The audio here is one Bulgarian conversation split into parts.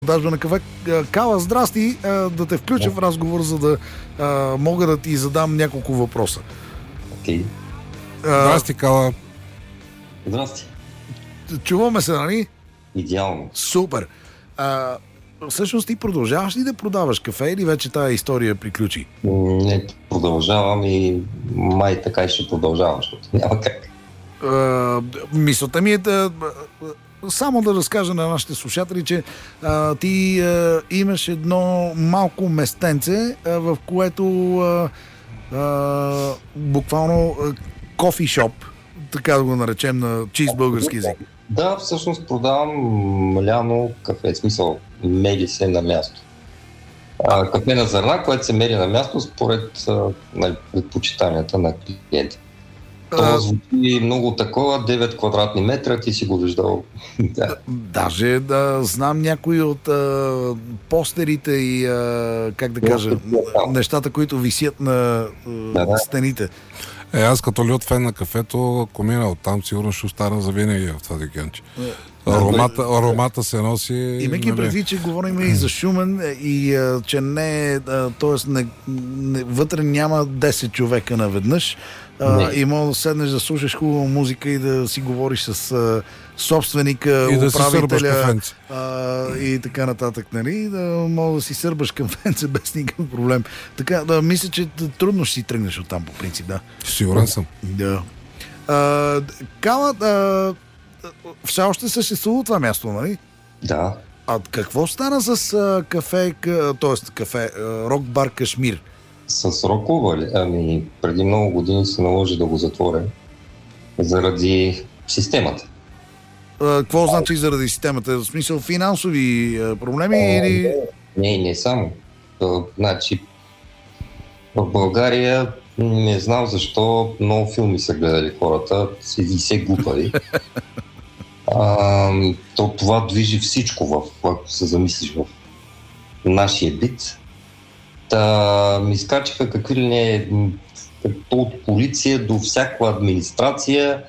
Продажба на кафе. Кала, здрасти, да те включа в разговор, за да мога да ти задам няколко въпроса. Окей. Здрасти, Кала. Здрасти. Чуваме се, нали? Идеално. Супер. Всъщност ти продължаваш ли да продаваш кафе или вече тая история приключи? Не, продължавам и май така и ще продължавам, защото няма как. Мисълта ми е да само да разкажа на нашите слушатели, че ти имаш едно малко местенце, в което буквално кофи шоп, така да го наречем на чист български език. Да, всъщност продавам ляно кафе, в смисъл мери се на място. Кафе на зърна, което се мери на място според предпочитанията на клиента. Това звучи много такова, 9 квадратни метра, ти си го виждал. Да. Даже да знам някои от постерите и, как да кажа, нещата, които висят на стените. Аз като лют фен на кафето, ако мина оттам, сигурно ще остана за винаги в това декенче. Аромата се носи... Имайки предвид, че говорим и за Шумен и че не, т.е. вътре няма 10 човека наведнъж, и мога да седнеш да слушаш хубава музика и да си говориш с собственика, и управителя и така нататък, нали? Да мога да си сърбаш камфенце без никакъв проблем. Така, да, мисля, че трудно ще си тръгнеш оттам по принцип, да. Сигурен съм. Да. Кала, все още съществува това място, нали? Да. А какво стана с кафе, т.е. кафе, Рок-бар Кашмир? С Рокова ли? Ами, преди много години се наложи да го затворя заради системата. Какво значи заради системата? В смисъл финансови проблеми или... Не само. Значи, в България не знам защо много филми са гледали хората и се глупави. Това движи всичко, ако се замислиш в нашия бит. Ми скачаха какви ли не от полиция до всяка администрация,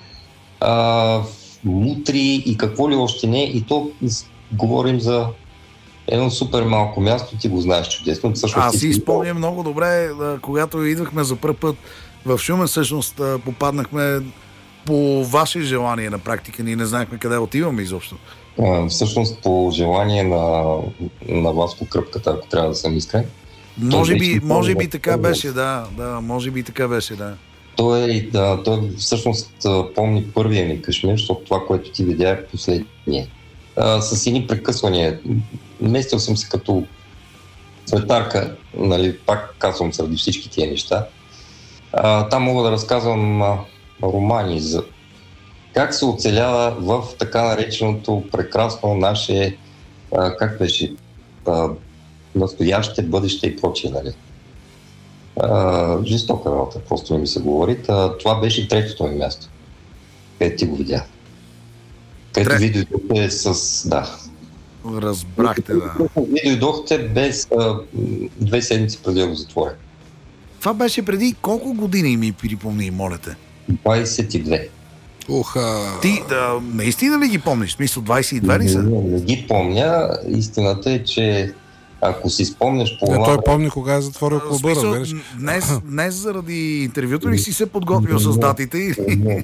мутри и какво ли още не. И то говорим за едно супер малко място, ти го знаеш чудесно. Аз си спомням много добре, когато идвахме за първ път в Шумен, всъщност попаднахме по ваше желание на практика. Ние не знаехме къде отиваме изобщо. Всъщност по желание на вас по кръпката, ако трябва да съм искрен. Може би така беше, да. Може би така беше, да. Той всъщност помни първия ми Кашмир, защото това, което ти видя е последния. С едни прекъсвания. Местил съм се като цветарка, нали, пак казвам заради всички тия неща. Там мога да разказвам романи за как се оцелява в така нареченото прекрасно наше, как беше, настояще, бъдеще и прочие, нали. Жестока работа, просто ми се говори. Това беше третото ми място, където ти го видя. Където ви дойдохте с... Да. Разбрахте, да. Ви дойдохте без 2 седмици преди да го затворя. Това беше преди колко години, ми припомни, моля те? 22. Ти наистина ли ги помниш? В смисъл 22 ли са? Не ги помня. Истината е, че ако си спомняш по това... Той помни кога е затворил клуба, разбираш? Днес заради интервюто ли си се подготвил с датите?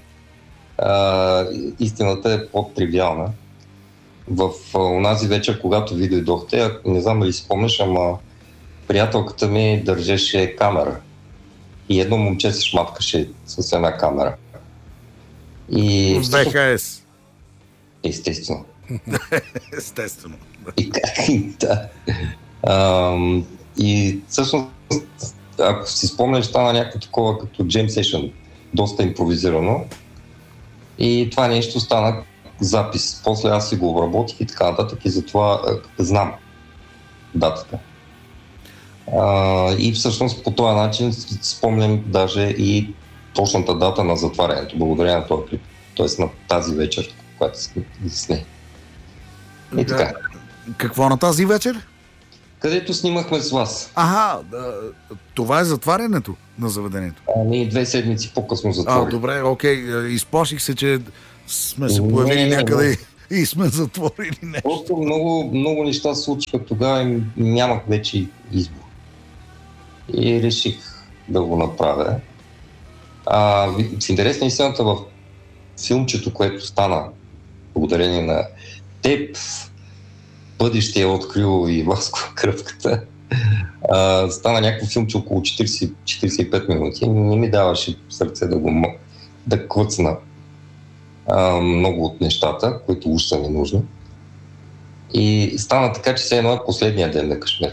Истината е по-тривиална. В онази вечер, когато ви дойдохте, не знам дали си спомняш, ама приятелката ми държеше камера. И едно момче се шматкаше с една камера. И... С ВХС. Естествено. Естествено. И как? Да. И всъщност, ако си спомняш, стана някакво такова като jam session, доста импровизирано. И това нещо стана запис. После аз си го обработих и така нататък и затова знам датата. И всъщност по този начин спомням даже и точната дата на затварянето, благодарение на този клип. Тоест на тази вечер, която сне. И така. Какво на тази вечер? Където снимахме с вас. Това е затварянето на заведението. 2 седмици по-късно затворих. Добре, окей. Изплаших се, че сме се появили някъде и сме затворили нещо. Просто много неща се случиха тогава и нямах вече избор. И реших да го направя. В интерес на истината, в филмчето, което стана благодарение на теб, бъдеще е открил и Васко Кръвката, стана някакво филмче около 40-45 минути. Не ми даваше сърце да клъцна много от нещата, които уж са ми нужни. И стана така, че все едно е последния ден на Кашмир.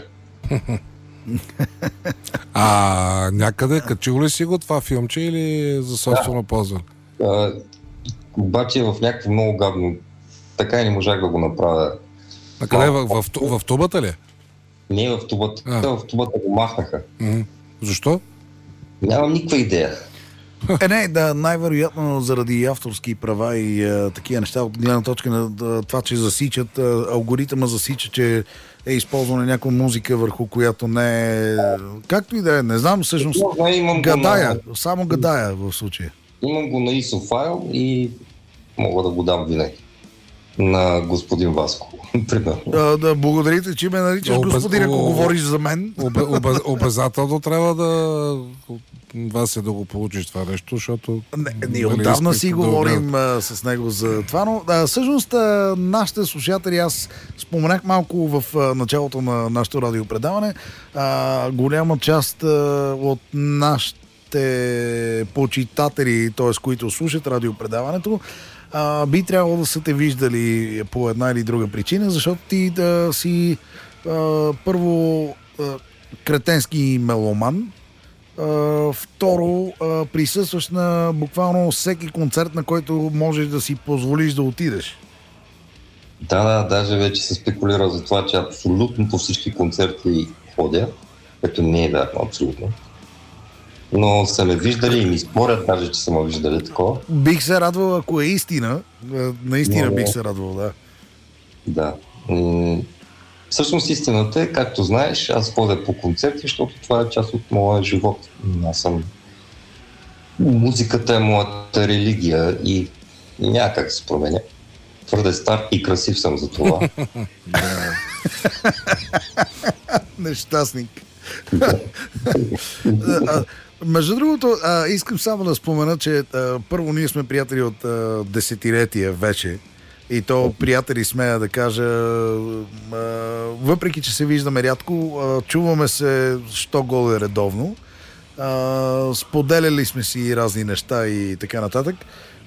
Някъде качил ли си го това филмче или за собствено ползване? Обаче в някакво много гадно. Така и не можах да го направя. А къде? В тубата ли? Не в тубата. В тубата го махнаха. Защо? Нямам никаква идея. Най-вероятно заради авторски права и такива неща от гледна точка на това, че засичат, алгоритъма засича, че е използвана някаква музика, върху която не е... Както и да е, не знам, всъщност гадая, само гадая в случая. Имам го на ISO файл и мога да го дам винаги на господин Васко. Да, благодарите, че ме наричаш господин, ако говориш за мен. Обязателно трябва да да го получиш това нещо, защото... Ние отдавна си говорим с него за това, но всъщност нашите слушатели, аз споменах малко в началото на нашето радиопредаване, голяма част от нашите почитатели, т.е. които слушат радиопредаването, би трябвало да са те виждали по една или друга причина, защото ти да си първо кретенски меломан, второ присъстваш на буквално всеки концерт, на който можеш да си позволиш да отидеш. Да, даже вече се спекулира за това, че абсолютно по всички концерти ходя, което не е вярно абсолютно. Но са ме виждали и ми спорят даже, че са ме виждали такова. Бих се радвал, ако е истина. Наистина бих се радвал, да. Да. Всъщност истината е, както знаеш, аз ходя по концерти, защото това е част от моя живот. Музиката е моята религия и няма как да се променя. Твърде стар и красив съм за това. Нещастник. Между другото, искам само да спомена, че първо ние сме приятели от десетилетия вече. И то приятели смея да кажа, въпреки че се виждаме рядко, чуваме се що годе редовно. Споделяли сме си разни неща и така нататък.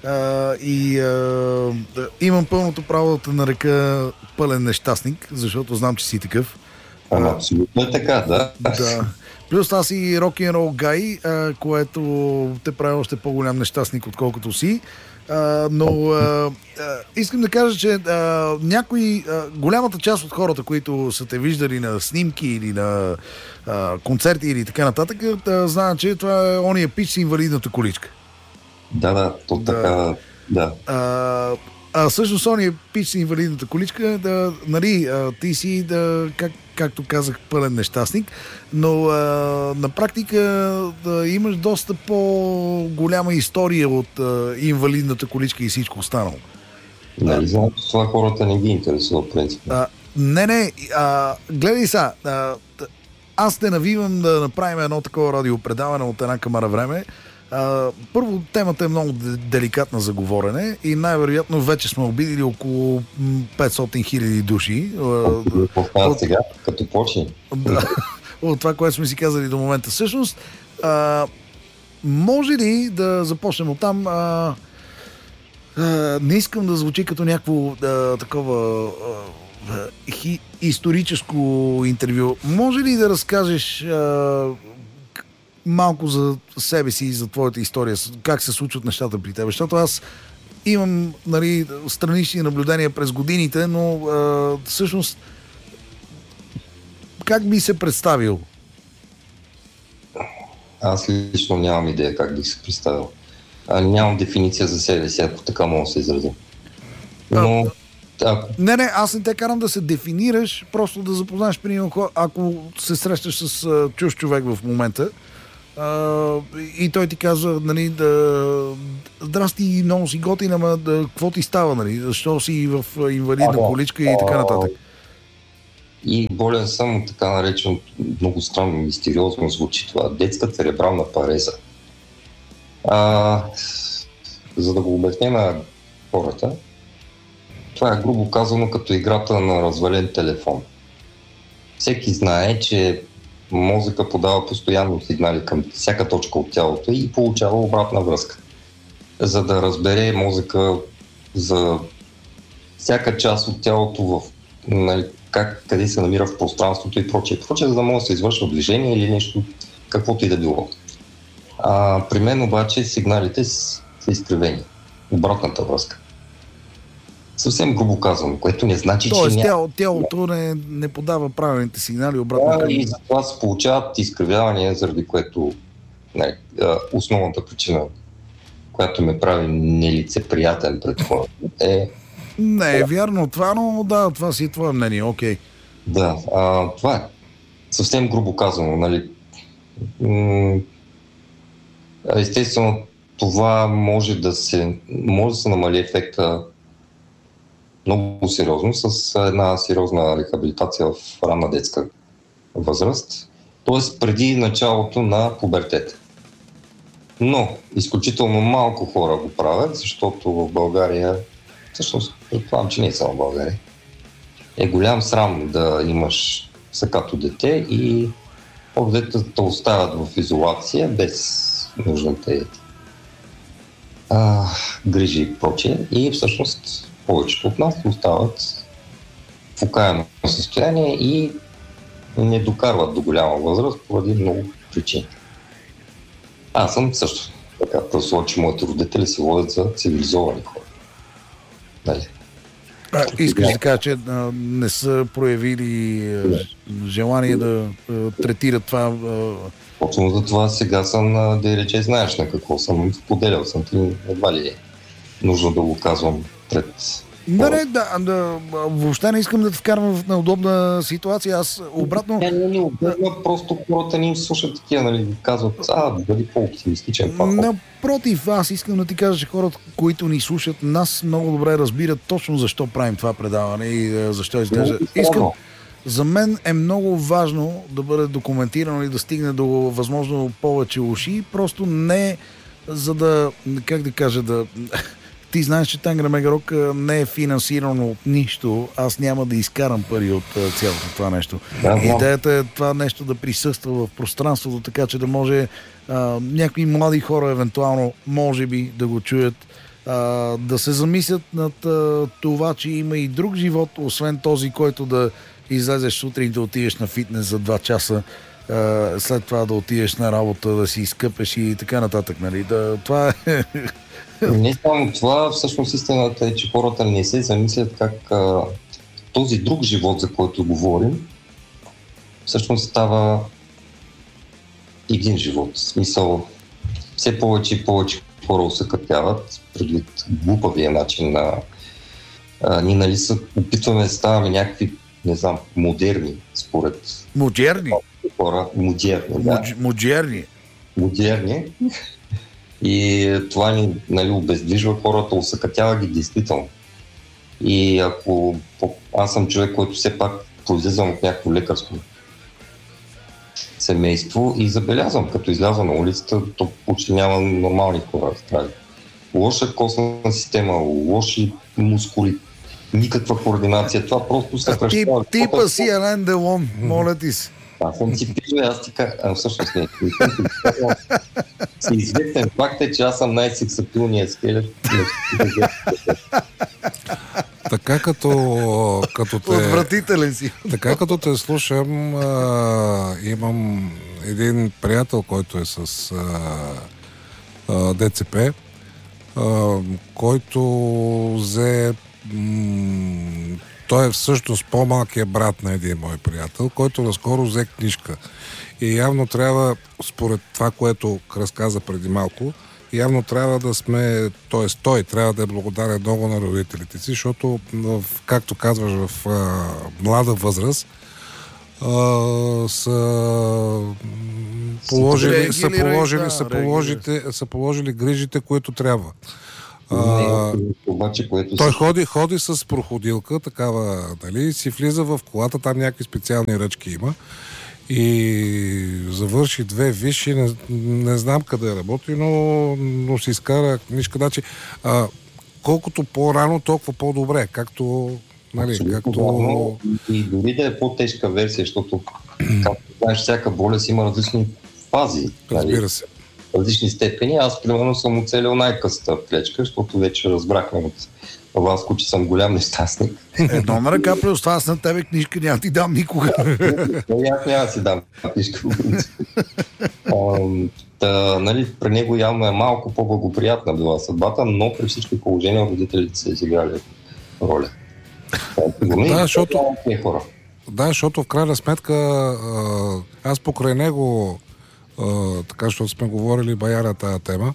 Имам пълното право да те нарека пълен нещастник, защото знам, че си такъв. Абсолютно е така, да. Плюс аз и рок-н-рол гай, което те прави още по-голям нещастник, отколкото си. Но искам да кажа, че голямата част от хората, които са те виждали на снимки или на концерти или така нататък, знаят, че това е ония пич с инвалидната количка. Да, то така, да. Всъщност ония пич с инвалидната количка, ти си, както казах, пълен нещастник, но на практика имаш доста по-голяма история от инвалидната количка и всичко останало. Нали, знам, че това хората не ги интересува, в принцип. Гледай сега, аз те навивам да направим едно такова радиопредаване от една камара време. Първо, темата е много деликатна за говорене и най-вероятно вече сме обидили около 500 000 души. Сега, като почне. Да, от това, което сме си казали до момента. Всъщност, може ли да започнем оттам? Не искам да звучи като някакво такова историческо интервю. Може ли да разкажеш малко за себе си и за твоята история, как се случват нещата при теб? Защото аз имам странични наблюдения през годините, но всъщност как би се представил? Аз лично нямам идея как бих се представил. Нямам дефиниция за себе си, ако така мога да се изразя. Но... Не, аз не те карам да се дефинираш, просто да запознаеш, примерно, ако се срещаш с чужд човек в момента, и той ти казва, нали, здрасти, много си готин, ама какво ти става, нали? Защо си в инвалидна количка и така нататък. И болен съм, така наречен, много странно, мистериозно звучи това, детска церебрална пареза. За да го обясня на хората, това е грубо казано като играта на развален телефон. Всеки знае, че мозъка подава постоянно сигнали към всяка точка от тялото и получава обратна връзка. За да разбере мозъка за всяка част от тялото къде се намира в пространството и прочее, за да може да се извършва движение или нещо, каквото и да било. При мен обаче сигналите са изкривени. Обратната връзка. Съвсем грубо казвам, което не значи, тоест, че тялото не подава правилните сигнали обратно. И затова се получават изкривявания, заради което основната причина, която ме прави нелицеприятен пред хората е... Не е вярно това, но да, това си е твое мнение, окей. Да, това е съвсем грубо казано, нали. Естествено, това може да се намали ефекта много сериозно с една сериозна рехабилитация в ранна детска възраст, т.е. преди началото на пубертета. Но изключително малко хора го правят, защото в България, всъщност предполагам, че не е само в България, е голям срам да имаш сакато дете и детето те оставят в изолация без нужните грижи и прочее. И всъщност повечето от нас остават в окаяно състояние и не докарват до голяма възраст поради много причини. Аз съм също така просло, че моите родители се водят за цивилизовани хора. Дали? Искаш да кажа, че не са проявили желание да третират това? Точно за това сега съм, да рече, знаеш на какво съм, споделял съм ти, едва ли е нужно да го казвам пред... Въобще не искам да те вкарвам в неудобна ситуация. Аз обратно... Не удобно, просто хората ни слушат такива, нали, казват, бъди по-оптимистичен. Напротив, аз искам да ти кажа, че хората, които ни слушат, нас много добре разбират точно защо правим това предаване и защо изглежда. За мен е много важно да бъде документирано и да стигне до възможно повече уши, просто не за да, как да кажа, Ти знаеш, че Тангра Мегарок не е финансирано от нищо. Аз няма да изкарам пари от цялото това нещо. Идеята е това нещо да присъства в пространството, така че да може някои млади хора евентуално, може би, да го чуят, да се замислят над това, че има и друг живот, освен този, който да излезеш сутрин, да отидеш на фитнес за 2 часа, след това да отидеш на работа, да си изкъпеш и така нататък. Нали? Това е... Не само това, всъщност истината е, че хората не се замислят как този друг живот, за който говорим, всъщност става един живот. В смисъл, все повече и повече хора усъкътяват предвид глупавия начин на... Ние, нали, опитваме да ставаме някакви, не знам, модерни, според... Модерни? Хора, модерни. Модерни. И това ни, нали, обездвижва хората, усъкътява ги действително. И ако аз съм човек, който все пак произлизам от някакво лекарско семейство и забелязвам, като изляза на улицата, то почти няма нормални хора. Лоша костна система, лоши мускули, никаква координация. Това просто се кръщава. Типа си Ален Делон, моля ти се. Аз съм си пижа, аз ти кажа, всъщност не. Си известен факт е, че аз съм най-сексапилният скелет. Така като те... Отвратителен си. Така като те слушам, имам един приятел, който е с ДЦП, който взе... Той е всъщност по-малкият брат на един мой приятел, който наскоро взе книжка. И явно трябва, според това, което разказа преди малко, явно трябва да сме, т.е. той трябва да е благодарен много на родителите си, защото, както казваш, в млада възраст са са положили грижите, които трябва. Обаче, което той ходи с проходилка, такава, нали, си влиза в колата, там някакви специални ръчки има и завърши 2 висши, не знам къде работи, но си изкара книжка. Значи, колкото по-рано, толкова по-добре, както... Нали, както... И дори да е по-тежка версия, защото, както знаеш, всяка болест има различни фази. Разбира се. Различни степени. Аз, примерно, съм оцелил най-късата клечка, защото вече разбрахме от Васко, че съм голям нещастник. Едно на ръка, плюс това аз на тебе книжка няма ти дам никога. Аз няма да си дам книжка. Нали, при него явно е малко по-благоприятна била съдбата, но при всички положения родителите са изиграли роля. Защото в крайна сметка аз покрай него, така, защото сме говорили баяра тази тема,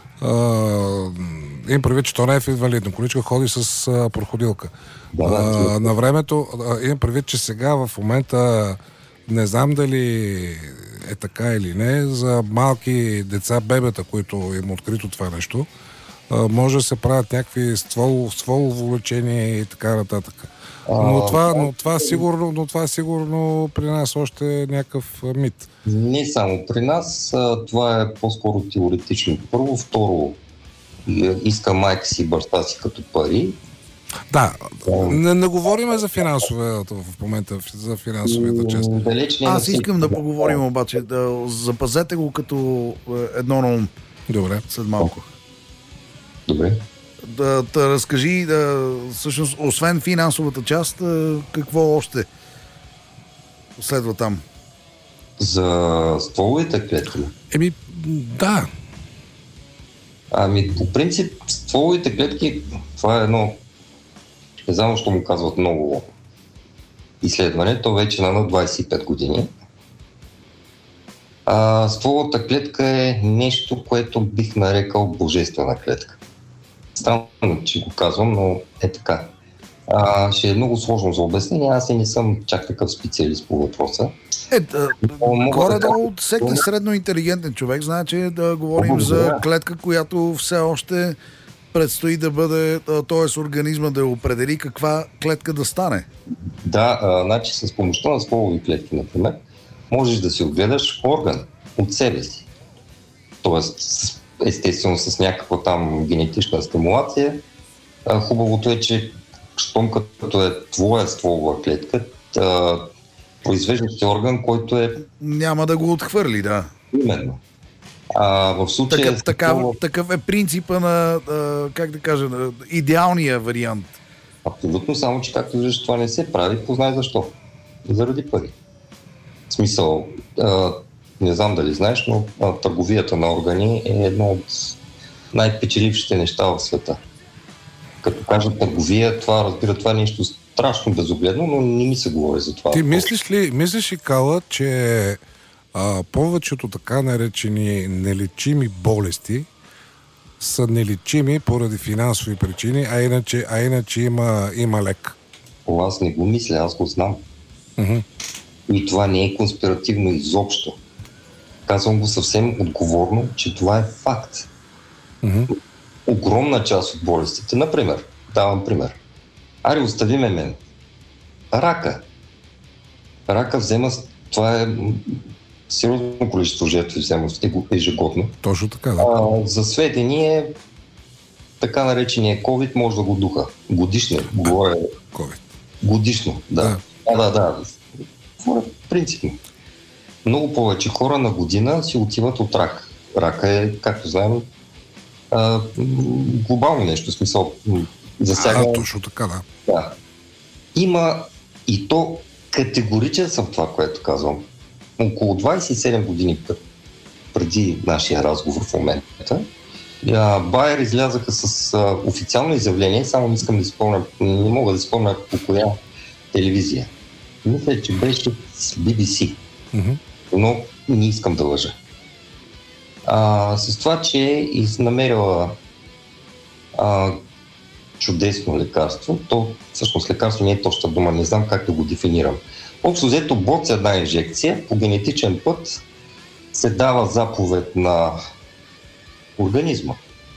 им предвид, че то не е в инвалидна количка, ходи с проходилка. На времето им предвид, че сега в момента не знам дали е така или не, за малки деца, бебета, които им открито това нещо, може да се правят някакви стволово лечение и така нататък. Но това сигурно при нас още е някакъв мит. Не само при нас, това е по-скоро теоретично. Първо, второ, иска майка си и баща си като пари. Да, не говорим за финансовата в момента, за финансовата част. Аз искам да поговорим обаче, запазете го като едно на ум. Добре. След малко. Добре. Да разкажи, всъщност, освен финансовата част, какво още следва там? За стволовите клетки? Да. По принцип, стволовите клетки, това е едно, не знам, защо му казват много изследване, то вече на 25 години. Стволовата клетка е нещо, което бих нарекал божествена клетка. Странно, че го казвам, но е така. Ще е много сложно за обяснение, аз и не съм чак такъв специалист по въпроса. Горе-долу от всеки средно интелигентен човек знае, че да говорим за клетка, която все още предстои да бъде, т.е. организма да определи каква клетка да стане. Да, значи с помощта на стволови клетки, например, можеш да си отгледаш орган от себе си. Тоест, естествено с някаква там генетична стимулация. Хубавото е, че щом като е твоя стволова клетка, произвеждаш орган, който е... Няма да го отхвърли, да. Именно. В случая... Такъв е принципа на, как да кажа, на идеалния вариант. Абсолютно, само че както виждаш, това не се прави, познай защо. Заради пари. В смисъл, не знам дали знаеш, но търговията на органи е едно от най-печелившите неща в света. Като кажа търговия, това е нещо страшно безогледно, но не ми се говори за това. Ти мислиш ли, Кала, че повечето така наречени нелечими болести са нелечими поради финансови причини, а иначе има лек? Аз не го мисля, аз го знам. Uh-huh. И това не е конспиративно изобщо. Казвам го съвсем отговорно, че това е факт. Uh-huh. Огромна част от болестите, например, давам пример. Остави мен. Рака взема, това е сериозно количество жертви взема ежегодно. Точно така, да. За сведение, така наречения COVID може да го духа. Годишно. Говоря. COVID. Годишно, да. Да. Принципно. Много повече хора на година си отиват от рак. Рака е, както знаем, глобално нещо, в смисъл. Засяга... точно така, да. Да. Има и то категоричен съм това, което казвам. Около 27 години преди нашия разговор в момента, Байер излязаха с официално изявление, само не мога да спомня по коя телевизия. Мисля, че беше с BBC, но не искам да лъжа. С това, че е намерила чудесно лекарство, то всъщност лекарство не е точна дума, не знам как да го дефинирам. Общо взето боца една инжекция по генетичен път се дава заповед на организма.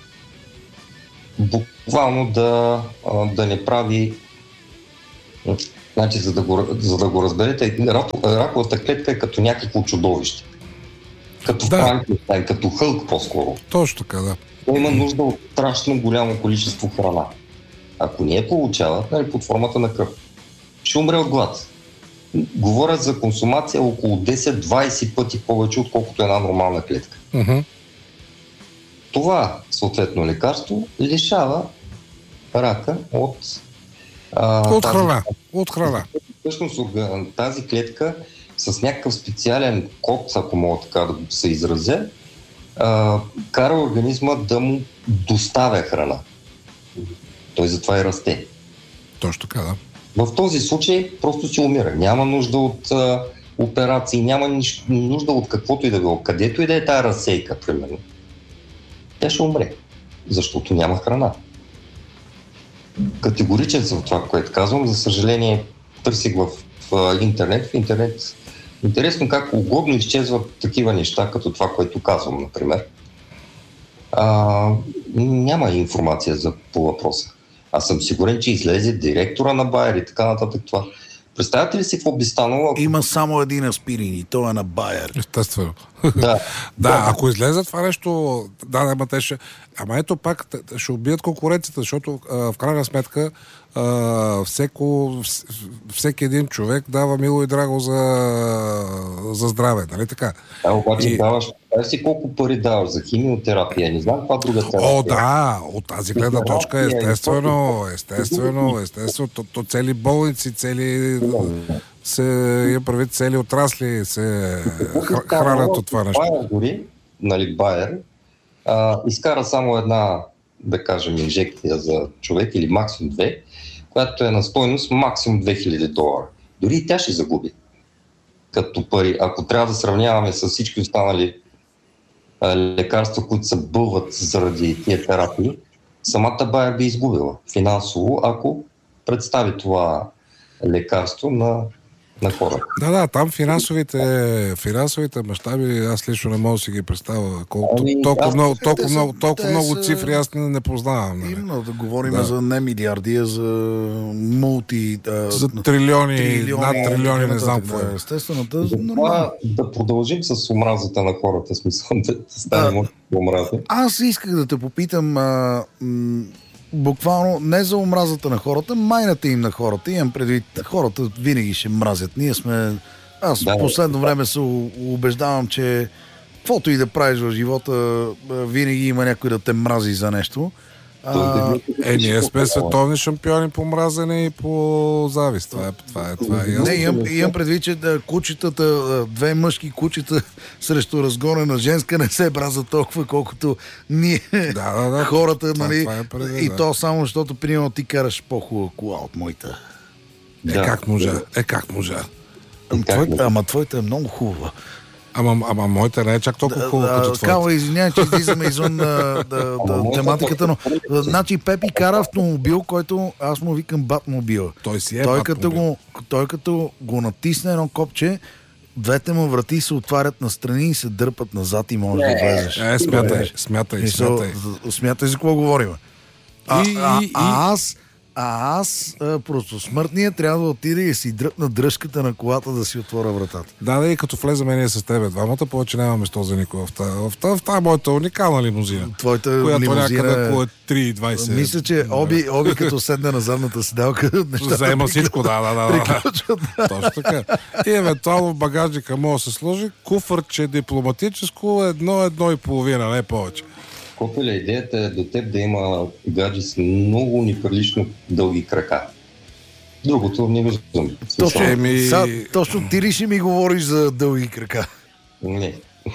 Буквално да не прави... Значи, за да го разберете, раковата клетка е като някакво чудовище. Като Франкенщайн, като Хълк по-скоро. Точно така, да. Той има нужда от страшно голямо количество храна. Ако не я получава, под формата на кръв, ще умре от глад. Говоря за консумация около 10-20 пъти повече, отколкото една нормална клетка. Uh-huh. Това, съответно, лекарство лишава рака от храна. Всъщност тази клетка с някакъв специален код, ако мога така да се изразя, кара организма да му доставя храна. Той затова и расте. Точно така, да. В този случай просто си умира. Няма нужда от операции, няма нужда от каквото и да било. Където и да е тая разсейка, примерно. Тя ще умре, защото няма храна. Категоричен съм това, което казвам. За съжаление, търсих в интернет. В интернет интересно как угодно изчезват такива неща, като това, което казвам, например. Няма информация по въпроса. Аз съм сигурен, че излезе директора на Байер и така нататък това. Представяте ли си какво би станало? Има само един аспирин и той е на Байер. Естествено. Да. Да, ако излезе това нещо, те ще... Ама ето пак ще убият конкуренцията, защото в крайна сметка всеки един човек дава мило и драго за здраве, нали така? Обаче даваш си колко пари даваш за химиотерапия, не знам каква друга терапия. О, да, от тази гледна точка естествено. То цели болници, има прави цели отрасли се хранят от това нещо. Байер дори, нали, Байер, изкара само една, да кажем, инжекция за човек или максимум две, която е на стойност максимум $2000. Дори и тя ще загуби като пари. Ако трябва да сравняваме с всички останали лекарства, които се бълват заради тия терапии, самата Байер би изгубила финансово, ако представи това лекарство на хората. Да, там финансовите мащаби, аз лично не мога да си ги представя. Толкова много цифри аз не познавам. Именно да говорим за не милиарди, а за за трилиони, над трилиони, не знам какво е. Естествено, да продължим с омразата на хората, смисъл да станем омраза. Аз исках да те попитам буквално не за омразата на хората, майната им на хората. Имам предвид, хората винаги ще мразят. Аз в последно време се убеждавам, че каквото и да правиш в живота, винаги има някой да те мрази за нещо. Ние сме световни шампиони по мразене и по завист. Това е ясно. Имам предвид, че кучетата, две мъжки кучета срещу разгонена женска не се мразят толкова, колкото ние, хората, нали? И то само, защото, примерно, ти караш по-хубава кола от моята. Как можа? Ама твоята е много хубава. Ама моята не е чак толкова хубава като твоята. Кава, извинявай, че излизаме извън тематиката, но значи Пепи кара автомобил, който аз му викам Батмобил. Той като го натисне едно копче, двете му врати се отварят настрани и се дърпат назад и можеш да влезеш. Смятай. Смятай за какво говорим. Аз просто смъртния трябва да отида и си дръпна дръжката на колата да си отворя вратата. Да, и като влеземе ние с тебе двамата, повече няма место за никой в тази моята уникална лимузина. Твоята лимузина някъде около 3,20. Мисля, че Оби като седне на задната седалка, нещата заема всичко, да. Точно така. И евентуално в багажника може да се сложи куфърче дипломатическо 1,5, не повече. Колко ли идеята е до теб да има гаджи с много неприлично дълги крака? Другото не виждам. Точно ти ли ще ми говориш за дълги крака? Не.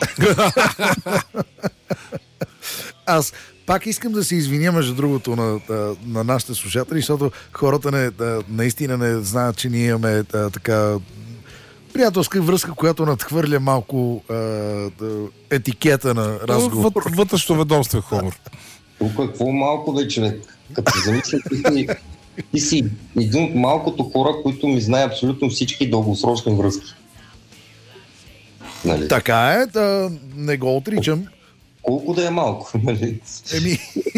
Аз пак искам да се извиня, между другото, на нашите слушатели, защото хората наистина не знаят, че ние имаме така приятелска връзка, която надхвърля малко етикета на разговор. Вътрешно ведомство е хумор. Тук какво малко бе, човек? Като замисля, ти си един от малкото хора, които ми знае абсолютно всички дългосрочни връзки. Нали? Така е, не го отричам. Колко да е малко, нали? Еми,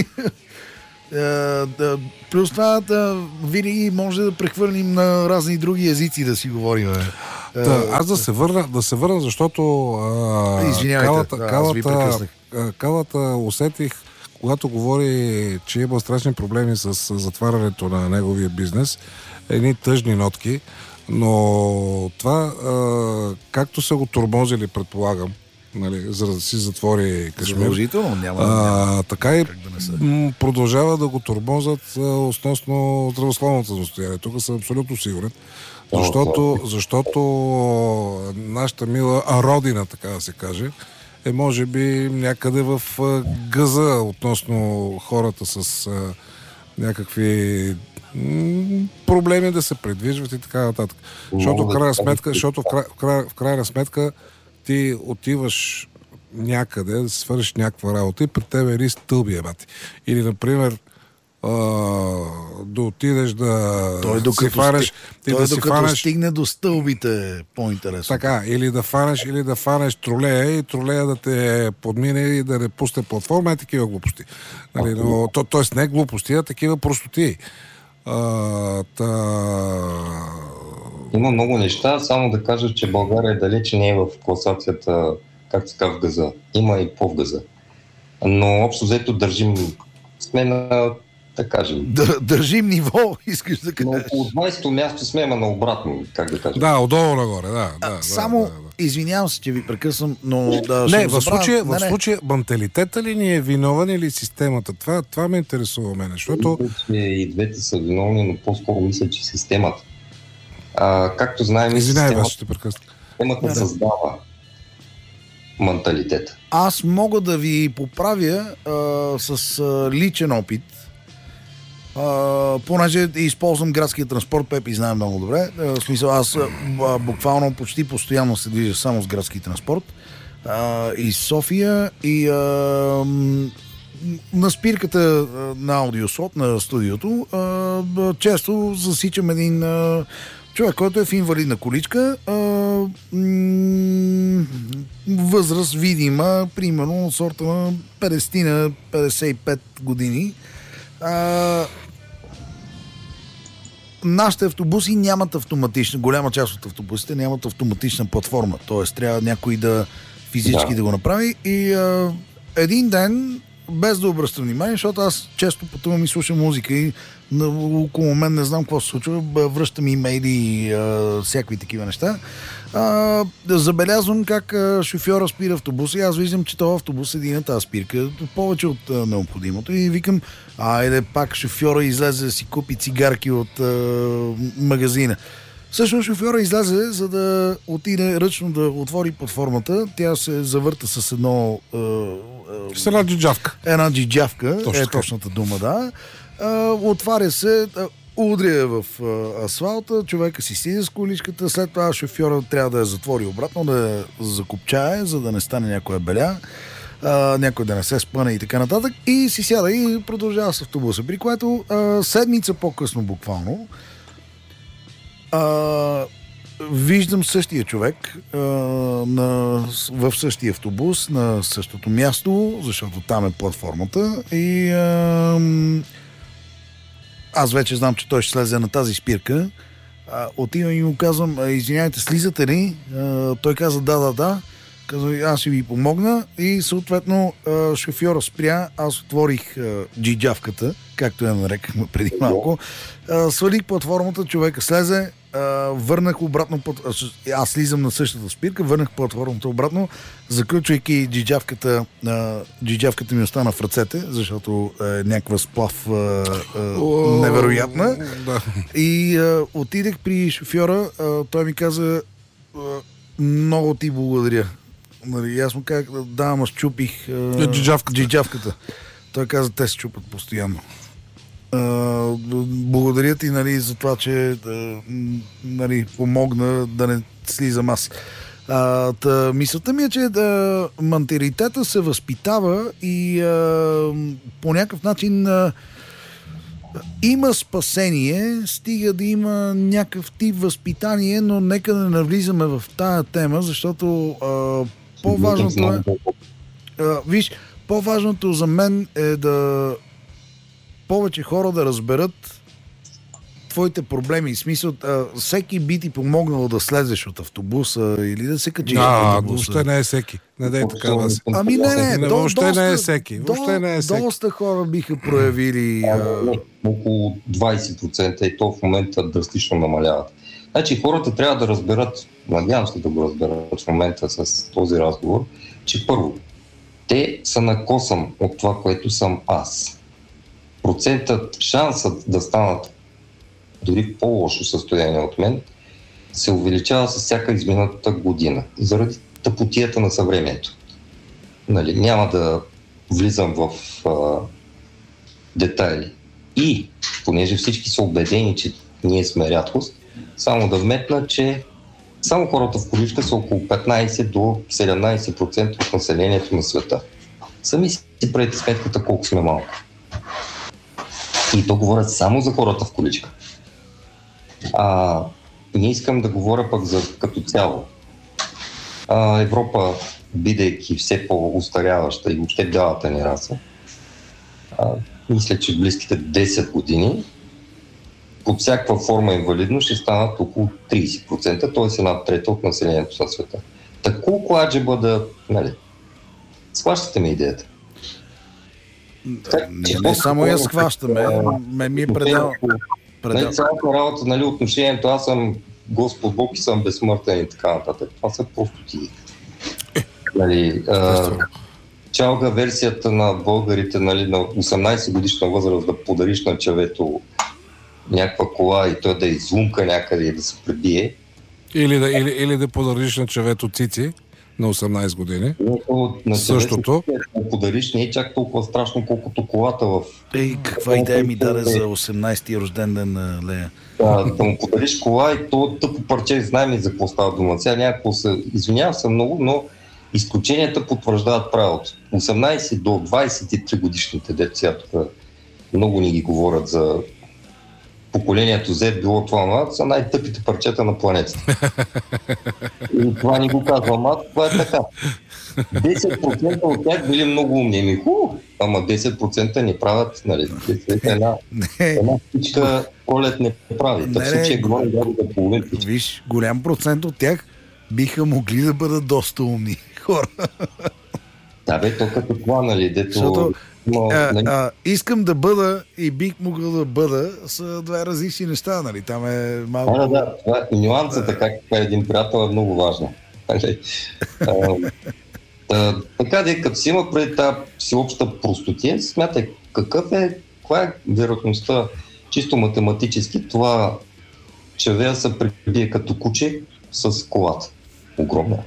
плюс това винаги може да прехвърлим на разни други езици да си говорим. Аз да се върна, защото извинявайте, Калата усетих, когато говори, че има страшни проблеми с затварянето на неговия бизнес, едни тъжни нотки, но това, както са го тормозили, предполагам, нали, за да си затвори Кашмир. Задължително, няма така и продължава да го тормозят относно здравословното състояние. Тук съм абсолютно сигурен. Защото нашата мила родина, така да се каже, е може би някъде в гъза относно хората с някакви проблеми да се придвижват и така нататък. Защото в крайна сметка ти отиваш някъде да си свършиш някаква работа и при тебе риск тълби, бати. Или, например, да отидеш да си фанеш... Докато стигне до стълбите, по-интересно. Така, или да фанеш тролея и тролея да те подмине и да не пусне платформа, е такива глупости. Нали, но, тоест не глупости, а такива простоти. Има много неща, само да кажа, че България далече не е в класацията, както се казва, в газа. Има и по-в-газа. Но общо взето сме на, да кажем... Държим ниво, искаш да кажеш. Но около 20-то място сме, ама на обратно, как да кажем. Да, отдолу нагоре, да. Извинявам се, че ви прекъсвам, но... В случая менталитета ли ни е виновен или системата? Това ме интересува мене, защото... И двете са виновни, но по-скоро мисля, че системата. Както знаем, системата създава менталитета. Аз мога да ви поправя с личен опит, понеже използвам градския транспорт, Пепи знае много добре. В смисъл, аз буквално почти постоянно се движа само с градски транспорт и София, и на спирката на аудиослот на студиото често засичам един човек, който е в инвалидна количка, възраст видима, примерно от сорта на 50-55 години. Нашите автобуси нямат автоматична, голяма част от автобусите нямат автоматична платформа, т.е. трябва някой да физически да го направи, и един ден, без да обръщам внимание, защото аз често пътувам и слушам музика и около мен не знам какво се случва, връщам имейли и всякакви такива неща. Забелязвам как шофьора спира автобуса и аз виждам, че този автобус седи на тази спирка повече от необходимото и викам, айде пак шофьора излезе да си купи цигарки от магазина. Всъщност шофьора излезе, за да отиде ръчно да отвори платформата. Тя се завърта с с една джиджавка. Една джиджавка, точната дума, да. Отваря се, удря в асфалта, човека си седи с количката, след това шофьора трябва да я затвори обратно, да я закопчае, за да не стане някоя беля, някой да не се спъне и така нататък, и си сяда и продължава с автобуса, при което седмица по-късно буквално виждам същия човек в същия автобус, на същото място, защото там е платформата, и аз вече знам, че той ще слезе на тази спирка. Отивам и му казвам, извиняйте, слизате ли? Той каза да. Казва, аз ще ви помогна, и съответно шофьора спря, аз отворих джиджавката, както я нарекахме преди малко, свалих платформата, човека слезе, върнах обратно, аз слизам на същата спирка, върнах платформата обратно, заключвайки джиджавката ми остана в ръцете, защото е някаква сплав невероятна. И отидех при шофьора, той ми каза, много ти благодаря. Нали, аз му казах, да, ама щупих джиджавката. Той каза, те се чупат постоянно. Благодаря ти, нали, за това, че нали, помогна да не слизам аз. Мисълта ми е, че менталитета се възпитава и по някакъв начин Има спасение, стига да има някакъв тип възпитание, но нека да не навлизаме в тая тема, защото по-важното е... Виж, по-важното за мен е да повече хора да разберат твоите проблеми. В смисъл, всеки би ти помогнал да слезеш от автобуса или да се качиш от автобуса. Въобще не е всеки. Не дай така да се. Ами не. Въобще не е всеки. Доста хора биха проявили... Около 20% и то в момента драстично намаляват. Значи хората трябва да разберат, надявам се да го разберат в момента с този разговор, че първо, те са на косъм от това, което съм аз. Процентът, шансът да станат дори в по-лошо състояние от мен, се увеличава с всяка измината година, заради тъпотията на съвремието. Нали, няма да влизам в детайли. И, понеже всички са убедени, че ние сме рядкост, само да вметна, че само хората в количка са около 15 до 17% от населението на света. Сами си правите сметката колко сме малко. И то говорят само за хората в количка. Не искам да говоря пък за като цяло. Европа, бидейки все по-устаряваща и въобще бялата ни раса, мисля, че в близките 10 години под всякаква форма инвалидност ще станат около 30%, т.е. една трета от населението на света. Та колко аджеба да... Нали, схващате ми идеята? Не само я схващаме, ми е предал. Нали, цялата работа, нали, отношението, аз съм Господ Бог и съм безсмъртен и така нататък. Това са просто ти. Нали, чалга версията на българите, нали, на 18 годишна възраст да подариш на човето някаква кола и той да излумка някъде и да се пребие. Или да подариш на човето цици на 18 години. Същото. Да подариш не е чак толкова страшно, колкото колата в... Каква идея ми даде за 18-ти рожден ден на Лея? Да му подариш кола и то тъпо парче, знаем ли за какво става дума. Сега някакво се... Извинявам се много, но изключенията потвърждават правилото. 18 до 23 годишните деца, тук много ни ги говорят за поколението Z, било това, са най-тъпите парчета на планетата. И това ни го казвам, това е така. 10% от тях били много умни. Ама 10% не правят, нали, една птичка пролет не прави. Так случай говорим да половин птичка. Виж, голям процент от тях биха могли да бъдат доста умни хора. Да бе, то като това, нали, дето... искам да бъда и бих могъл да бъда са две различни неща, нали? Там е малко... Да, нюансата, както един приятел, е много важно. Така де, като си има преди тази всеобща простотия, смятай каква е вероятността чисто математически това човек се прибие като куче с колата. Огромна.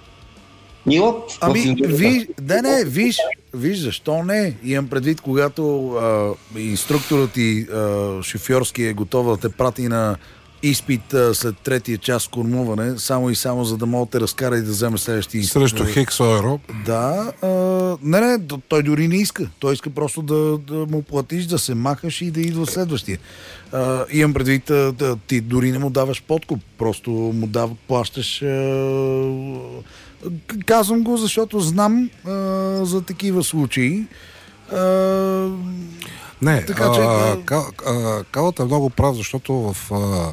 Виж, защо не? Имам предвид, когато инструкторът и шофьорски е готов да те прати на изпит след третия час кормуване, само и само за да мога да те разкара и да вземе следващия изпит. Срещу Хикс евро. Да. Той дори не иска. Той иска просто да му платиш, да се махаш и да идва следващия. Имам предвид, ти дори не му даваш подкуп, просто му плащаш... Казвам го, защото знам за такива случаи. Не, Калът е много прав, защото в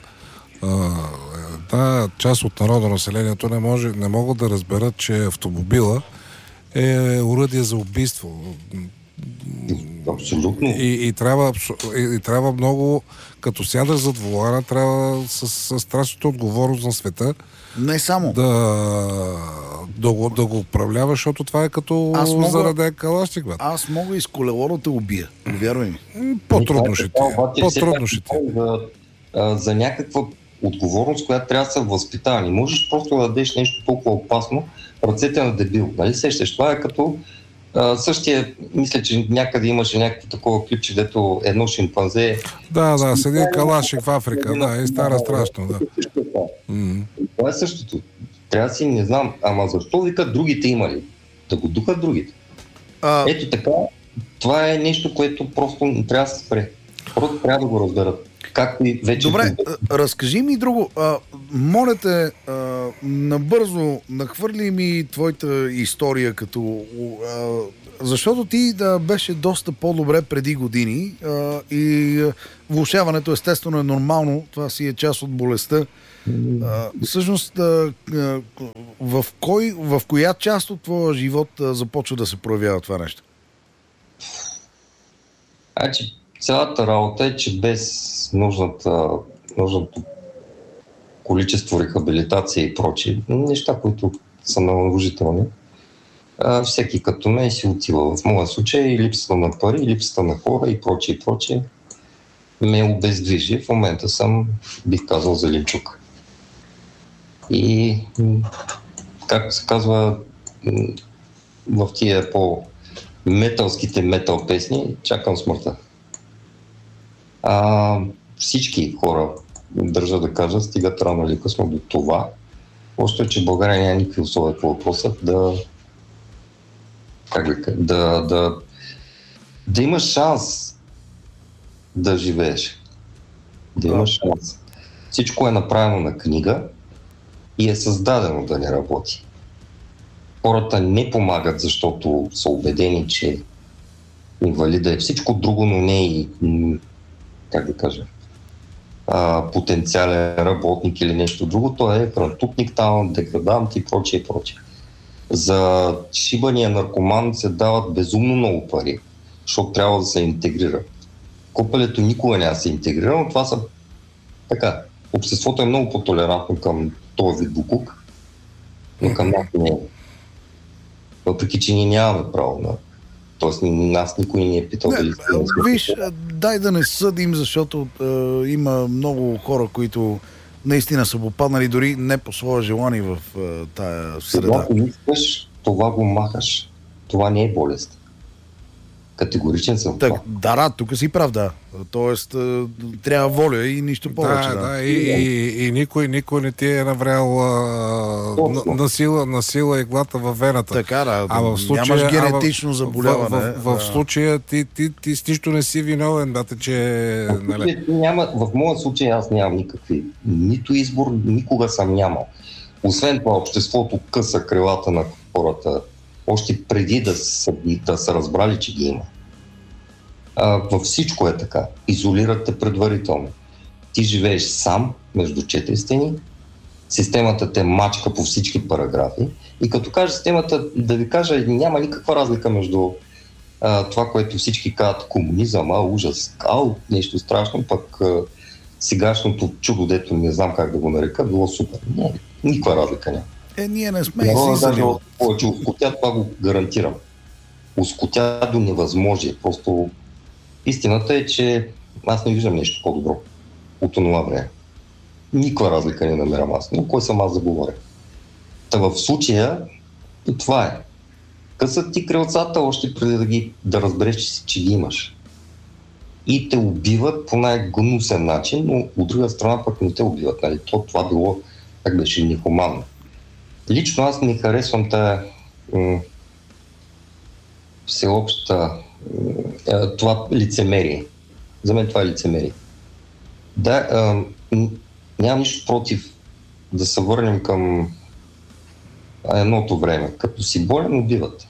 тази част от народно населението не могат да разберат, че автомобила е оръдие за убийство. Абсолютно. И трябва много, като сядаш зад волана, трябва с страшната отговорност на света не само да го управляваш, защото това е като зараден калашник. Аз мога и с колело да те убия. Вярвай ми. По-трудно ще ти е. За някаква отговорност, която трябва да се възпитава. Не можеш просто да дадеш нещо толкова опасно в ръцете на дебил. Нали сещаш? Това е като същия, мисля, че някъде имаше някакво такова клипче, дето едно шимпанзе... Да, седи калашник в Африка, и стара страшно, да. Това е същото. Трябва да си, не знам, ама защо викат другите имали? Да го духат другите. Ето така, това е нещо, което просто трябва да се спре. Хората трябва да го разберат. Както и вече... Добре, разкажи ми друго. Моля те, набързо нахвърли ми твоята история, защото ти беше доста по-добре преди години и влошаването естествено е нормално, това си е част от болестта. Всъщност, в коя част от твоя живот започва да се проявява това нещо? Цялата работа е, че без нужното количество рехабилитация и прочие, неща, които са наложителни, всеки като мен си отива. В моя случай липсата на пари, липсата на хора и прочие ме обездвижи. В момента съм, бих казал, зеленчук. И, както се казва, в тия по-металските метал песни, чакам смъртта. Всички хора, държа да кажа, стигат рано или късно до това. Просто е, че в България няма никакви условия по въпроса да имаш шанс да живееш. Да имаш шанс. Всичко е направено на книга и е създадено да не работи. Хората не помагат, защото са убедени, че инвалида е всичко друго, но не и, потенциален работник или нещо друго. Той е хрантутник, деградант и прочее. За шибания наркоман се дават безумно много пари, защото трябва да се интегрира. Копелето никога няма да се интегрира, но това са така. Обществото е много по-толерантно към този вид букук, но към нас не е. Въпреки, че ние нямаме право на... Тоест, нас никой не е питал дали... Виж, дай да не съдим, защото има много хора, които наистина са попаднали дори не по своя желание в тая среда. Когато искаш, това го махаш. Това не е болест. Категоричен съм. Да, тук си прав, да. Тоест, трябва воля и нищо повече. И никой не ти е наврял на сила иглата във вената. Така, да. Нямаш генетично заболяване. В случая ти с нищо не си виновен, бате, че... В моя случай аз нямам никакви. Нито избор, никога съм нямал. Освен това, обществото къса крилата на хората още преди да са разбрали, че ги има. Във всичко е така. Изолират те предварително. Ти живееш сам между четири стени, системата те мачка по всички параграфи и като кажа системата, да ви кажа, няма никаква разлика между това, което всички казват комунизъм, ужас, нещо страшно, пък сегашното чудо, дето не знам как да го нарека, било супер. Не, никаква разлика няма. Ние не сме излизали от... Повече ускотя, това го гарантирам. Ускотя до невъзможие. Просто истината е, че аз не виждам нещо по-добро от това време. Никаква разлика не намерам аз. Но кой съм аз да говоря? Та в случая и това е. Късат ти крилцата още преди да разбереш, че ги имаш. И те убиват по най-гнусен начин, но от друга страна пък не те убиват. Нали? Това било, как беше, нехуманно. Лично аз не харесвам тая всеобща това лицемерие. За мен това е лицемерие. Да, нямам нищо против да се върнем към едното време. Като си болен, убиват.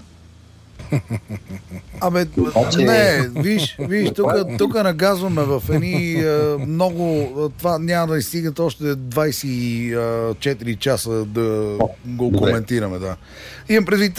Не, виж, тук нагазваме в едни много... Това няма да стигат още 24 часа да го коментираме. Да. Имам предвид...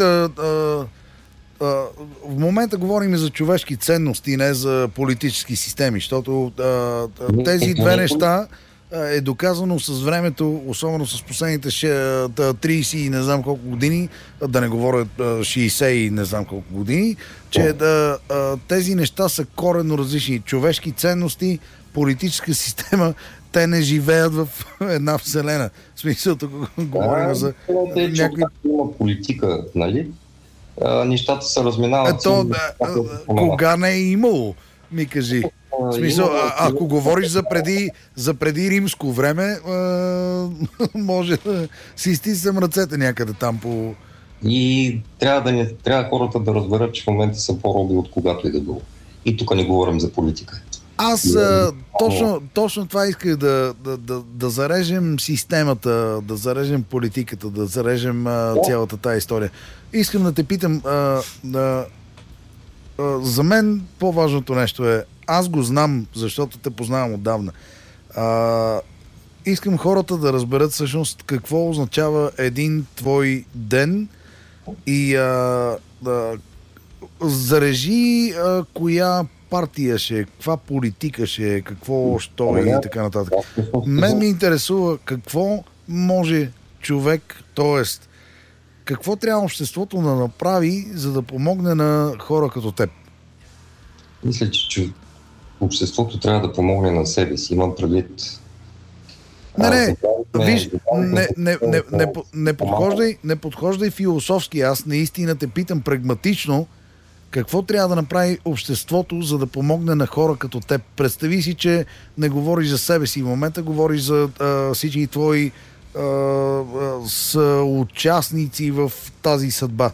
в момента говорим за човешки ценности, не за политически системи, защото тези две неща е доказано с времето, особено с последните 30 и не знам колко години, да не говоря 60 и не знам колко години, че тези неща са коренно различни. Човешки ценности, политическа система, те не живеят в една вселена. В смисъл, тук говорим за някакви... Има политика, нали? Нещата се разминават. Кога не е имало, ми кажи. В смисъл, ако говориш за преди римско време, може да си стиснем ръцете някъде там по... И трябва хората да разберат, че в момента са по-роби от когато и да било. И тук не говорим за политика. Аз точно това исках да зарежем системата, да зарежем политиката, да зарежем цялата тая история. Искам да те питам, за мен по-важното нещо е, аз го знам, защото те познавам отдавна. Искам хората да разберат всъщност какво означава един твой ден и зарежи коя партия ще е, каква политика ще е, какво що е и така нататък. Мен ми интересува какво може човек, т.е. какво трябва обществото да направи, за да помогне на хора като теб? Мисля, че обществото трябва да помогне на себе си. Имам предвид... Виж, не подхождай философски. Аз наистина те питам прагматично какво трябва да направи обществото, за да помогне на хора като теб. Представи си, че не говориш за себе си в момента, говориш за всички твои съучастници в тази съдба.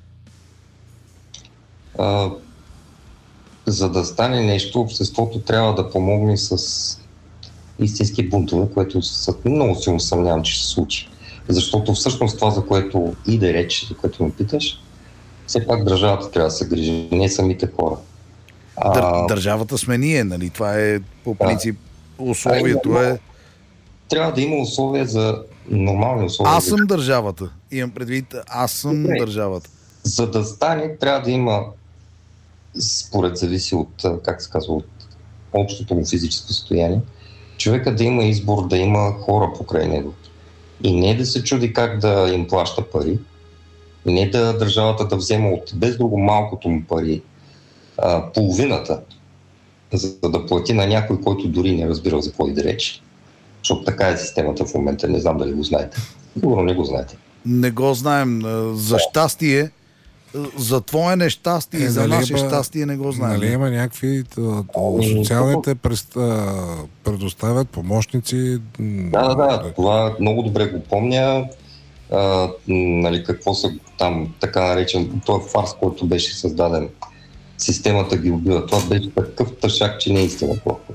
За да стане нещо, обществото трябва да помогне с истински бунтове, което много силно съмнявам, че ще се случи. Защото всъщност това, за което иде реч, за което ме питаш, все пак държавата трябва да се грижи, не самите хора. Държавата сме ние, нали? Това е по принцип условието е... Трябва да има условия за нормални условия. Аз съм държавата. Имам предвид, аз съм държавата. За да стане, трябва да има, според зависи от, как се казва, от общото му физическо състояние, човека да има избор, да има хора покрай него. И не да се чуди как да им плаща пари, и не да държавата да взема от без друго малкото му пари половината, за да плати на някой, който дори не разбира за какво иде реч. Защото така е системата в момента, не знам дали го знаете. Сигурно не го знаете. Не го знаем. За щастие, за твое нещастие и за наше щастие не го знаем. Нали има някакви социалните предоставят помощници? Да, това много добре го помня. Нали, какво са там така наречен, този фарс, който беше създаден. Системата ги убива. Това беше такъв тъшак, че не е истина просто.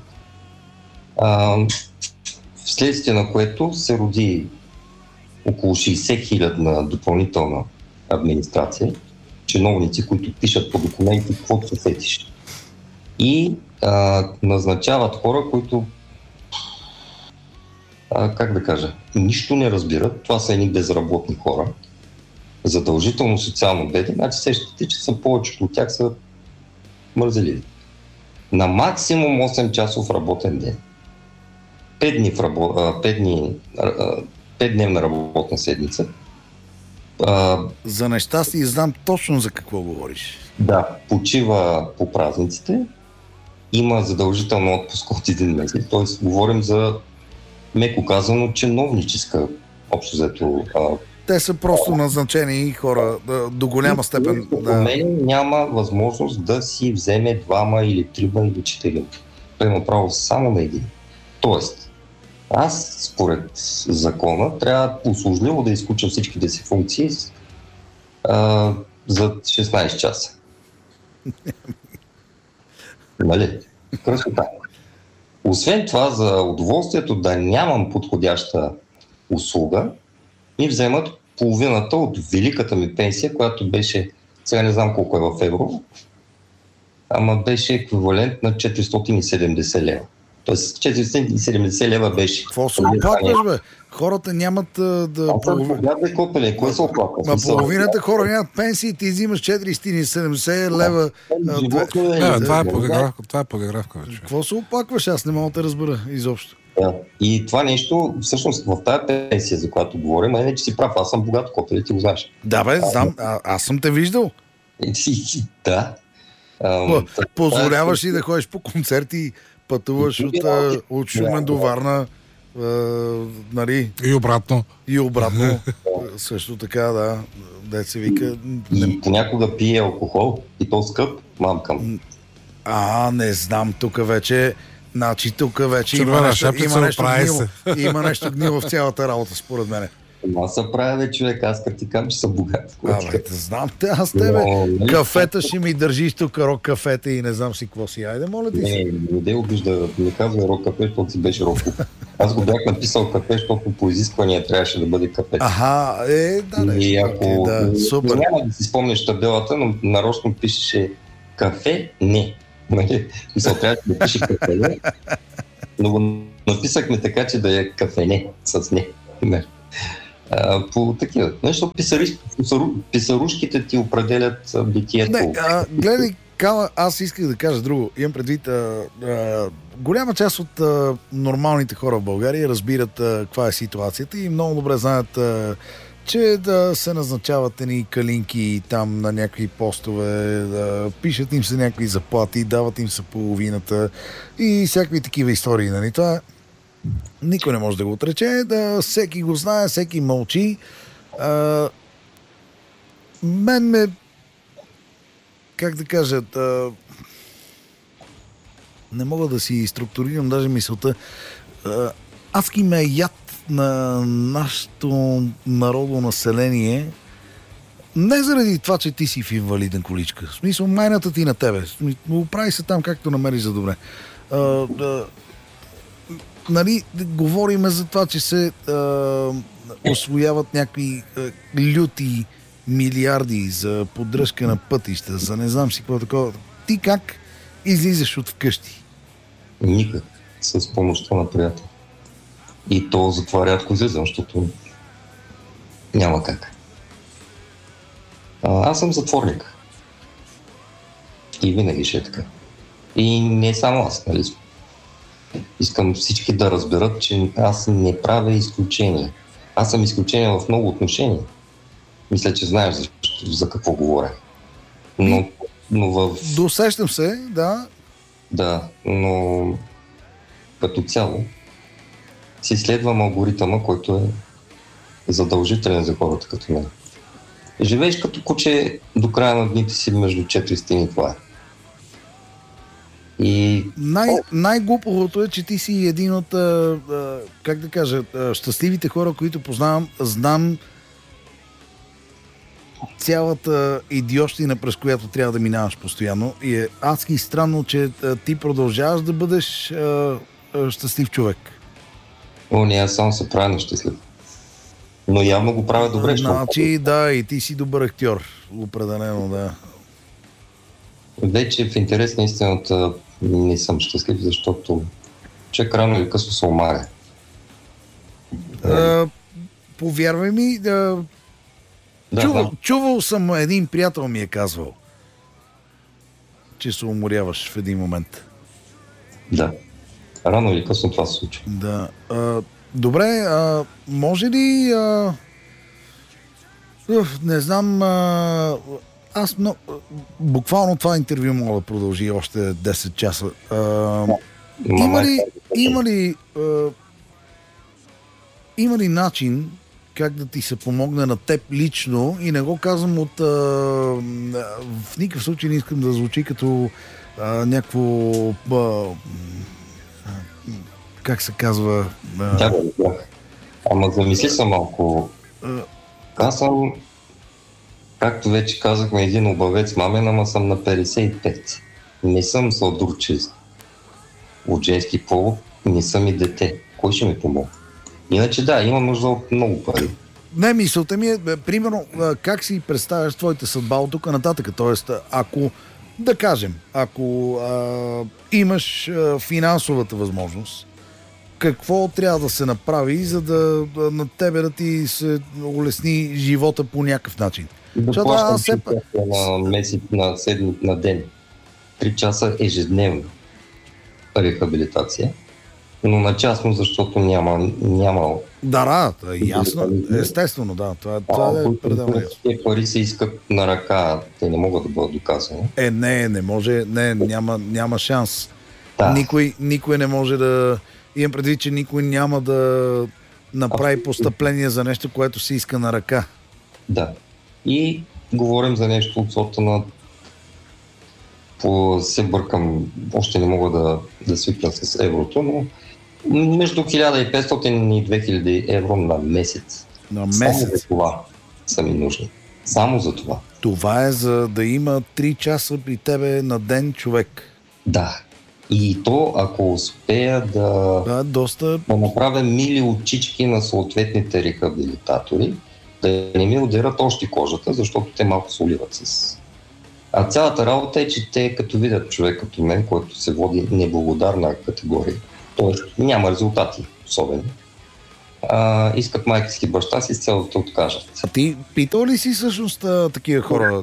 Вследствие на което се роди около 60 000 допълнителна администрация, чиновници, които пишат по документи каквото се сетиш. И назначават хора, които как да кажа, нищо не разбират. Това са едни безработни хора. Задължително социално бедни. Значи сещате, че са повечето от тях са мързеливи. На максимум 8 часов работен ден. 5-дневна работна седмица. За нещастие знам точно за какво говориш. Да, почива по празниците. Има задължително отпуск от един месец. Тоест, говорим за, меко казано, чиновническа общо взето. Те са просто назначени хора до голяма степен. За мен няма възможност да си вземе 2 или 3 или 4. Той има право само на един. Тоест, аз според закона трябва услужливо да изключам всичките си функции за 16 часа. Нали? Красота. Освен това, за удоволствието да нямам подходяща услуга, ми вземат половината от великата ми пенсия, която беше, сега не знам колко е в евро, ама беше еквивалент на 470 лева. Тоест 470 лева беше. Какво се оплакваш, бе? Хората нямат да... Кой се оплаква? Половината хора нямат пенсии, ти взимаш 470 лева. Това е подигравка вече. Какво се оплакваш? Аз не мога да разбера изобщо. Да. И това нещо, всъщност в тази пенсия, за която говорим, не че си прав, аз съм богат копел, ти го знаеш. Да, бе, знам, аз съм те виждал. Да. Позволяваш ли да ходиш по концерти, пътуваш от Шумен до Варна, нали? И обратно. Също така, да. Дет се вика... И понякога пие алкохол, и то скъп, мамкам. Не знам, тук вече... Значи тук вече има нещо гнило. Има нещо гнило в цялата работа, според мен. Аз се правя, човек, аз като ти кажа, че съм богат. Знам те, аз тебе. Кафета ще ми държиш тук, рок кафета и не знам си какво си. Айде, моля ти си. Не обижда, не казва рок кафе, защото си беше рок. Аз го бях написал кафе, защото по изисквания трябваше да бъде кафе. И ако супер. Няма да си спомнеш табелата, но нарочно пишеше кафе, не. Мисля, трябваше да пише кафе, не. Но го написахме така, че да е кафене с не. По такива. Нещо писарушките ти определят битието. Гледай, Кала, аз исках да кажа друго. Имам предвид, голяма част от нормалните хора в България разбират каква е ситуацията и много добре знаят, че да се назначават едни калинки там на някакви постове, пишат им се някакви заплати, дават им се половината и всякакви такива истории. Нали? Това никой не може да го отрече, всеки го знае, всеки мълчи. Как да кажа, не мога да си структурирам даже мисълта. Адски ме яд на нашето народно население, не заради това, че ти си в инвалиден количка. В смисъл, майната ти на тебе. Оправи се там както намериш за добре. Нали, говориме за това, че се освояват някакви люти милиарди за поддръжка на пътища, за не знам си какво такова. Ти как излизаш от вкъщи? Никак. С помощта на приятел. И то затова рядко излизам, защото няма как. Аз съм затворник. И винаги ще е така. И не само аз, нали? Искам всички да разберат, че аз не правя изключение. Аз съм изключение в много отношения. Мисля, че знаеш за какво говоря. Но Досещам се, да. Да, но като цяло си следвам алгоритъма, който е задължителен за хората като мен. Живееш като куче до края на дните си между 4 стени, това е. И... Най-глупавото е, че ти си един от, как да кажа, щастливите хора, които познавам. Знам цялата идиощина, през която трябва да минаваш постоянно. И е адски странно, че ти продължаваш да бъдеш щастлив човек. Не, аз само се правя нещастлив. Но явно го правя добре. Значи, да, и ти си добър актьор. Определено, да. Вече в интерес на истината не съм щастлив, защото човек рано или късно се омаря. Повярвай ми, чувал съм, един приятел ми е казвал, че се уморяваш в един момент. Да. Рано или късно това се случва. Да. Добре, може ли... не знам... буквално това интервю мога да продължи още 10 часа. Има ли начин как да ти се помогне на теб лично, и не го казвам от... в никакъв случай не искам да звучи като някакво... как се казва... Да. Ама замисли се малко. Аз съм, както вече казахме, един обавец мамен, ама съм на 55. Не съм сладурчест от женски пол, не съм и дете. Кой ще ми помогне? Иначе да, имам нужда от много пари. Не, мисълта ми е, примерно, как си представяш твоята съдба от тук нататък? Тоест, ако, да кажем, ако имаш финансовата възможност, какво трябва да се направи, за да на тебе да ти се улесни живота по някакъв начин? Да плащам 3 часа на месец, на ден. 3 часа ежедневно рехабилитация. Но на частно, защото няма... Да, ясно. Естествено, да. Това е пределно ясно. Тези пари се искат на ръка, те не могат да бъдат доказани. Не може, няма шанс. Да. Никой не може да... Имам предвид, че никой няма да направи постъпление за нещо, което се иска на ръка. Да. И говорим за нещо от сорта на... се бъркам, още не мога да свикна с еврото, но между 1500 и 2000 евро на месец. На Само месец. за това са ми нужни. Само за това. Това е за да има 3 часа при тебе на ден човек. Да. И то, ако успея да Доста... направя мили очички на съответните рехабилитатори, да не ми ударят още кожата, защото те малко се уливат с... А цялата работа е, че те като видят човек като мен, който се води неблагодарна категория, т.е. няма резултати особено, искат майка си баща си с цел да те откажат. А ти питал ли си всъщност такива хора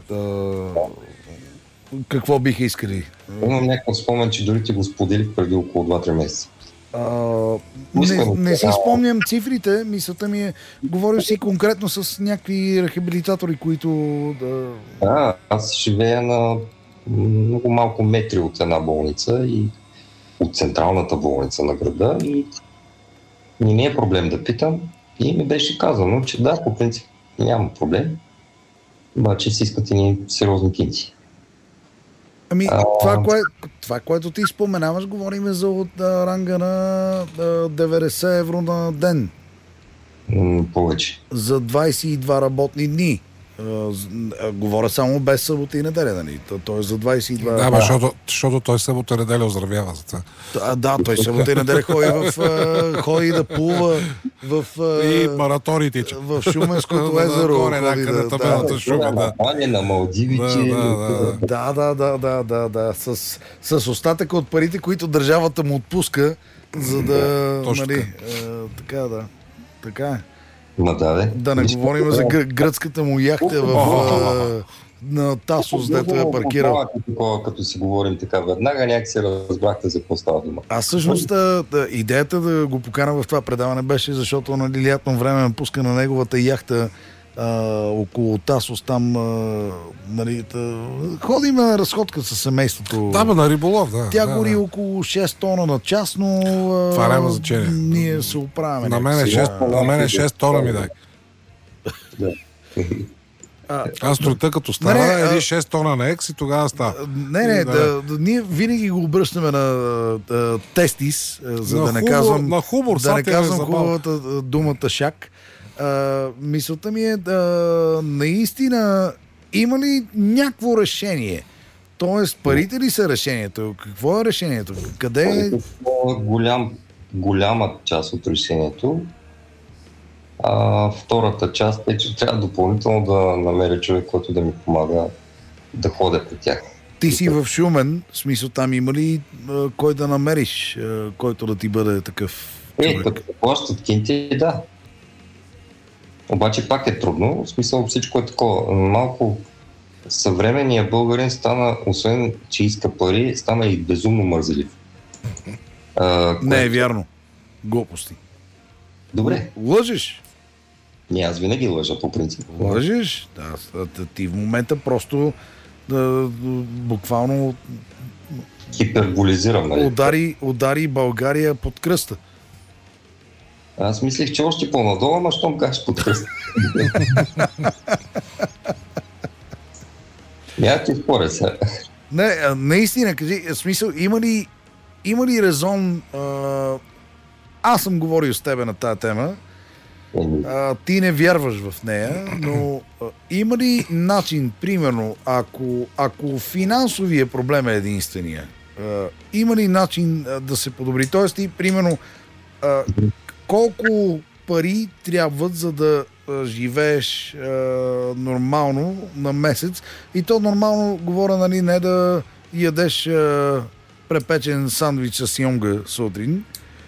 какво биха искали? Имам някакъв спомен, че дори ти го споделих преди около 2-3 месеца. Не си спомням цифрите, мисълта ми е, говорил си конкретно с някакви рехабилитатори, които... Да, аз живея на много малко метри от една болница и от централната болница на града и не ми е проблем да питам и ми беше казано, че да, по принцип няма проблем, обаче си искат и ни сериозни кинти. Ами, това, което ти споменаваш, говорим за от ранга на 90 евро на ден. Повече. За 22 работни дни. Говоря само без събота и неделя, нали? Той е за 22... Да, защото той събота и неделя оздравява за това. Да, той събота и неделя ходи да плува в... И маратони тича. В Шуменското езеро. Горе, на табелата Шумен, да. На Малдивите. Да. С остатъка от парите, които държавата му отпуска, за да... Нали, така е. Да не говорим за гръцката му яхта на Тасос, дето я паркирал. Като си говорим така веднага, някак си разбрахте за какво става дума. Аз всъщност идеята да го покана в това предаване беше, защото нали, лятно време ме пуска на неговата яхта около Тасос, там нали, ходим на разходка с семейството. Да, на риболов, да. Тя гори около 6 тона на час, но това няма значение. Ние се оправяме. На мен е 6 тона ми дай. Аз трудта като става еди 6 тона на екс и тогава става. Ние винаги го обръщаме на тестис, за да не казвам на хумор, да не казвам хубавата думата шак. Мисълта ми е наистина има ли някакво решение? Тоест, парите ли са решението? Какво е решението? Къде е? Голяма част от решението. Втората част е, че трябва допълнително да намеря човек, който да ми помага да ходя по тях. Ти си в Шумен, в смисъл там има ли кой да намериш, който да ти бъде такъв човек? Като плащат кинти, да. Обаче пак е трудно, в смисъл всичко е такова. Малко съвременният българин стана, освен че иска пари, стана и безумно мързелив. Не е вярно. Глупости. Добре. Лъжеш? Не, аз винаги лъжа по принцип. Лъжеш? Да, ти в момента просто буквално хиперболизирам. Нали? Удари България под кръста. Аз мислих, че още по-надолу, ама щом кажеш под кръста. Няма ти споря сега. Не, наистина, кажи, в смисъл, има ли резон... Аз съм говорил с тебе на тази тема, ти не вярваш в нея, но има ли начин, примерно, ако финансовия проблем е единствения, има ли начин да се подобри? Тоест ти, примерно, колко пари трябват, за да живееш нормално на месец, и то нормално говоря, нали, не да ядеш препечен сандвич с йонга сутрин.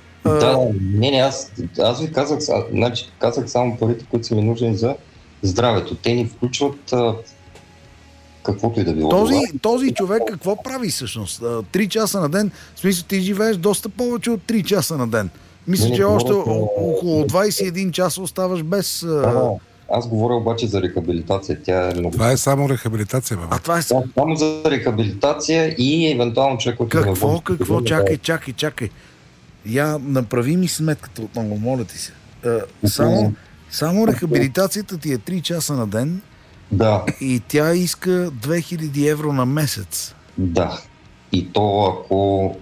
Аз ви казах само парите, които са ми нужни за здравето. Те ни включват каквото и да било. Този човек какво прави всъщност? 3 часа на ден, в смисъл ти живееш доста повече от 3 часа на ден. Мисля, че още около 21 часа оставаш без... Аз говоря обаче за рехабилитация. Тя е много... Това е само рехабилитация, бе. Това е само за рехабилитация и евентуално човек, който... Какво? Чакай. Я направи ми сметката отново, моля ти се. Само рехабилитацията ти е 3 часа на ден. Да. И тя иска 2000 евро на месец. Да. И то ако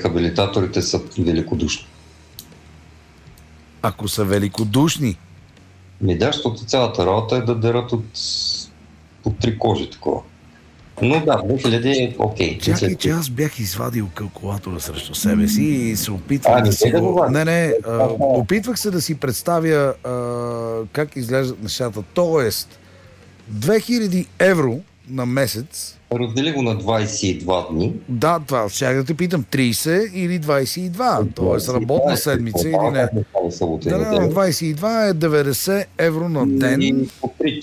рехабилитаторите са великодушни. Ако са великодушни. Защото цялата работа е да дерат от три кожи такова. Но да, 2000 е окей. Чакай, че аз бях извадил калкулатора срещу себе си и се опитвах да си го... опитвах се да си представя как изглеждат нещата. Тоест, 2000 евро на месец. Раздели го на 22 дни. Да, това. Сега да те питам, 30 или 22. Тоест, работна седмица или не. Да, на 22 е 90 евро на ден. И по 3